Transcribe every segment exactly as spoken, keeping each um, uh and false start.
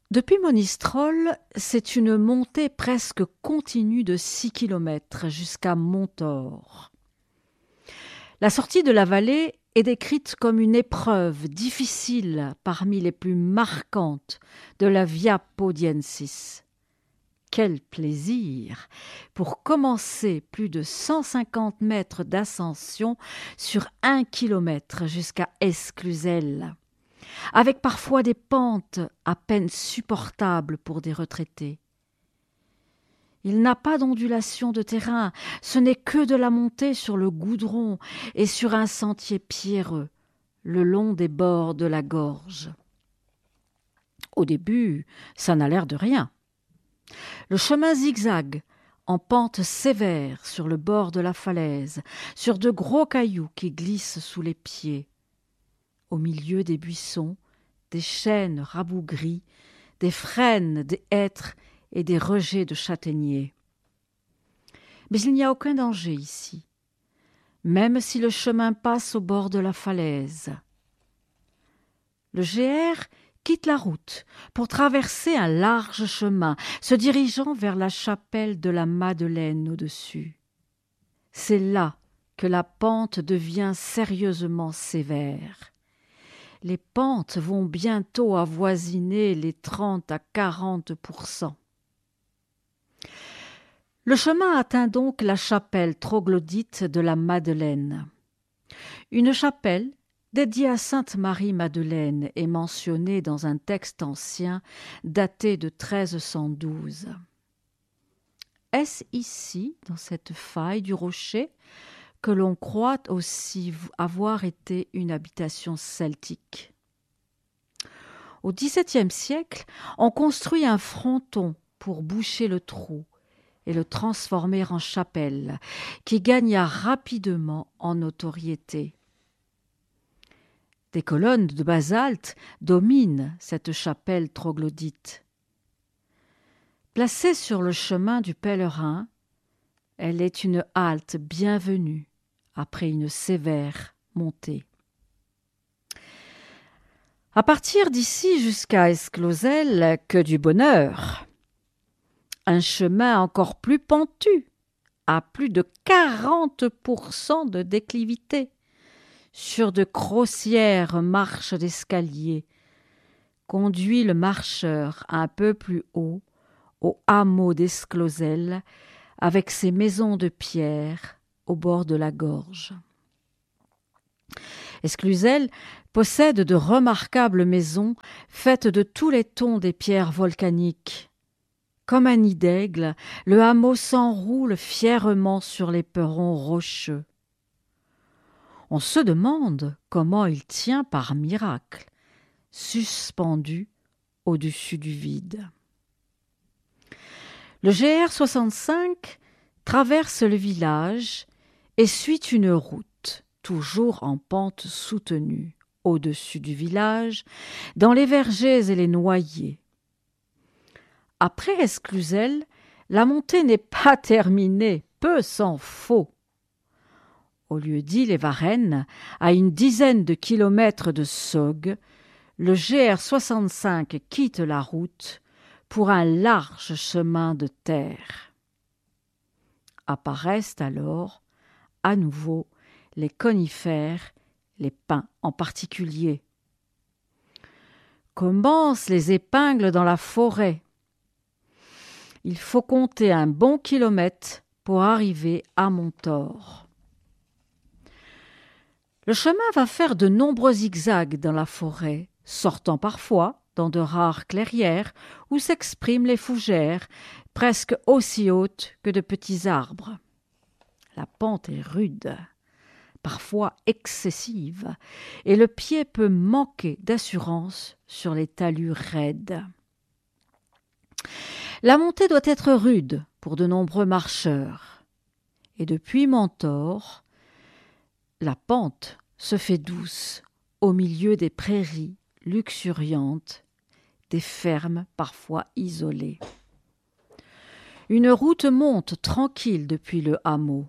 Depuis Monistrol, c'est une montée presque continue de six kilomètres jusqu'à Montaure. La sortie de la vallée est décrite comme une épreuve difficile parmi les plus marquantes de la Via Podiensis. Quel plaisir pour commencer plus de cent cinquante mètres d'ascension sur un kilomètre jusqu'à Esclusel, avec parfois des pentes à peine supportables pour des retraités. Il n'a pas d'ondulation de terrain, ce n'est que de la montée sur le goudron et sur un sentier pierreux, le long des bords de la gorge. Au début, ça n'a l'air de rien. Le chemin zigzague, en pente sévère sur le bord de la falaise, sur de gros cailloux qui glissent sous les pieds. Au milieu des buissons, des chênes rabougris, des frênes, des hêtres et des rejets de châtaigniers. Mais il n'y a aucun danger ici, même si le chemin passe au bord de la falaise. Le G R quitte la route pour traverser un large chemin, se dirigeant vers la chapelle de la Madeleine au-dessus. C'est là que la pente devient sérieusement sévère. Les pentes vont bientôt avoisiner les trente à quarante pour cent. Le chemin atteint donc la chapelle troglodyte de la Madeleine. Une chapelle dédiée à Sainte Marie-Madeleine est mentionnée dans un texte ancien daté de treize cent douze. Est-ce ici, dans cette faille du rocher, que l'on croit aussi avoir été une habitation celtique? Au dix-septième siècle, on construit un fronton pour boucher le trou et le transformer en chapelle, qui gagna rapidement en notoriété. Des colonnes de basalte dominent cette chapelle troglodyte. Placée sur le chemin du pèlerin, elle est une halte bienvenue après une sévère montée. À partir d'ici jusqu'à Esclosel, que du bonheur! Un chemin encore plus pentu, à plus de quarante pour cent de déclivité, sur de grossières marches d'escalier, conduit le marcheur un peu plus haut, au hameau d'Esclosel, avec ses maisons de pierre au bord de la gorge. Esclusel possède de remarquables maisons faites de tous les tons des pierres volcaniques. Comme un nid d'aigle, le hameau s'enroule fièrement sur les perrons rocheux. On se demande comment il tient par miracle, suspendu au-dessus du vide. Le G R soixante-cinq traverse le village et suit une route, toujours en pente soutenue, au-dessus du village, dans les vergers et les noyers. Après Esclusel, la montée n'est pas terminée, peu s'en faut. Au lieu-dit les Varennes, à une dizaine de kilomètres de Saugues, le G R soixante-cinq quitte la route pour un large chemin de terre. Apparaissent alors, à nouveau, les conifères, les pins en particulier. Commencent les épingles dans la forêt. Il faut compter un bon kilomètre pour arriver à Montaure. Le chemin va faire de nombreux zigzags dans la forêt, sortant parfois dans de rares clairières où s'expriment les fougères, presque aussi hautes que de petits arbres. La pente est rude, parfois excessive, et le pied peut manquer d'assurance sur les talus raides. La montée doit être rude pour de nombreux marcheurs, et depuis Montaure, la pente se fait douce au milieu des prairies luxuriantes, des fermes parfois isolées. Une route monte tranquille depuis le hameau.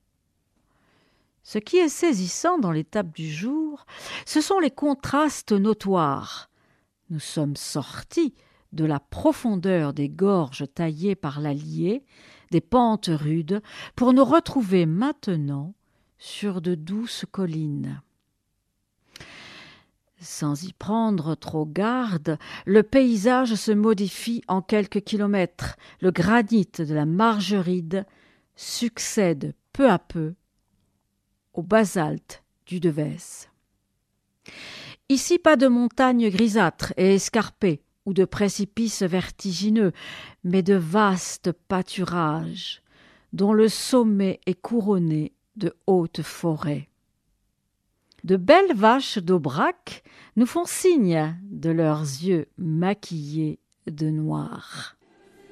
Ce qui est saisissant dans l'étape du jour, ce sont les contrastes notoires. Nous sommes sortis de la profondeur des gorges taillées par l'Allier, des pentes rudes, pour nous retrouver maintenant sur de douces collines. Sans y prendre trop garde, le paysage se modifie en quelques kilomètres. Le granit de la Margeride succède peu à peu au basalte du Devèze. Ici, pas de montagnes grisâtres et escarpées ou de précipices vertigineux, mais de vastes pâturages dont le sommet est couronné de hautes forêts. De belles vaches d'Aubrac nous font signe de leurs yeux maquillés de noir.